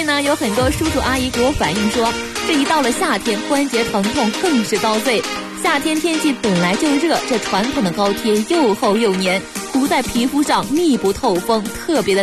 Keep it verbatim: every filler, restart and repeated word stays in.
呢，有很多叔叔阿姨给我反映说，这一到了夏天，关节疼痛更是遭罪。夏天天气本来就热，这传统的高贴又厚又黏，涂在皮肤上密不透风，特别的